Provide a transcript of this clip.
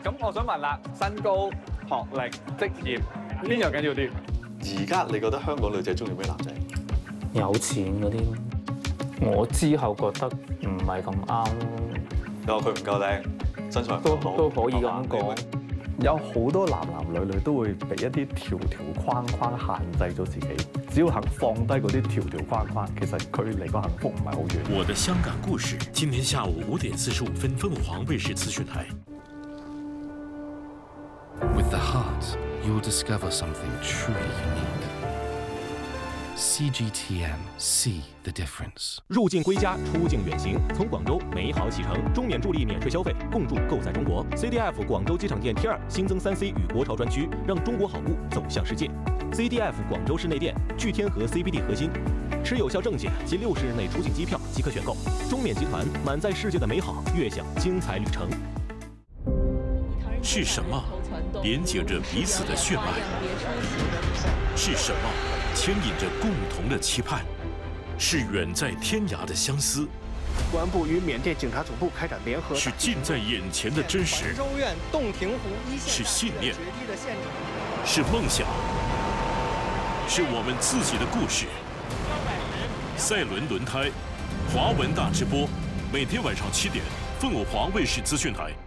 咁我想問啦，身高、學歷、職業邊樣緊要啲？ 而家你覺得香港女仔中意咩男仔？ 有錢嗰啲，我之後覺得唔係咁啱咯。 你話佢唔夠靚，身材唔夠好都可以咁講。 有好多男女都會被一啲條框限制咗自己。只要肯放低嗰啲條框，其實佢離個幸福唔係好遠。 我的香港故事，今天下午5點45分，鳳凰衛視資訊台。 With the heart, you'll discover something truly unique. CGTN, see the difference. 入境归家，出境远行，从广州美好启程，中免助力免税消费，共筑购在中国。CDF 广州机场店 T2新增3C 与国潮专区，让中国好物走向世界。CDF 广州市内店，聚天河 CBD 核心，持有效证件及60日内出境机票即可选购。中免集团满载世界的美好，悦享精彩旅程。 是什么连接着彼此的血脉？是什么牵引着共同的期盼？是远在天涯的相思。 公安部与缅甸警察总部开展联合。 是近在眼前的真实。 州院洞庭湖一线。 是信念。是梦想。是我们自己的故事。赛轮轮胎，华文大直播，每天晚上7点，凤凰卫视资讯台。